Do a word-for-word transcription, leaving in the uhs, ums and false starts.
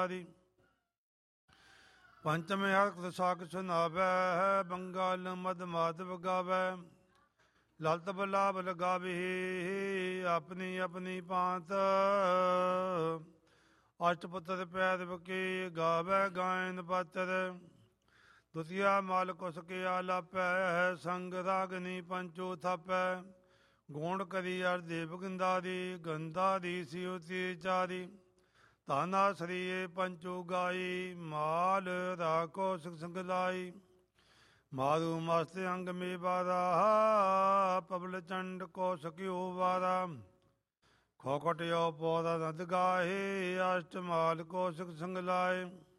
ਦੀ ਪੰਚਮੇ ਹਰਕਤ ਸਾਖ ਸੁਨਾਵੈ ਬੰਗਾਲ ਮਦ ਮਾਧਵ ਗਾਵੈ ਲਲਤ ਬਲਾਭ ਲਗਾਵੇ ਆਪਣੀ ਆਪਣੀ ਪਾਂਤ ਅਸ਼ਟਪੁੱਤਰ ਪੈਦ ਬਕੇ ਗਾਵੈ ਗਾਇਨ ਪਾਤਰ ਦੁਤੀਆ ਮਾਲ ਕੁਸ ਕੇ ਆਲਾਪੈ ਸੰਗ ਰਾਗਨੀ ਪੰਚੋ ਥਾਪੈ ਗੋਣ ਕਰੀ ਅਰ ਦੇਵ ਗੰਦਾ ਦੀ ਗੰਦਾ ਦੀ ਸਿਉਤੀ ਚਾਰੀ ਤਾਨਾ ਸਰੀਏ ਪੰਚੋ ਗਾਈ ਮਾਲ ਰਾਖੋ ਸੁਖ ਸੰਗ ਲਾਈ ਮਾਰੂ ਮਸਤ ਅੰਗ ਮੇ ਬਾਰਾ ਪਬਲ ਚੰਡ ਕੋ ਸਕਿਓ ਵਾਰਾ ਖੋਕਟਿਓ ਪੌਦਾ ਨਦ ਗਾਹੇ ਅਸ਼ਟਮਾਲ ਕੋ ਸੁਖ ਸੰਗ ਲਾਏ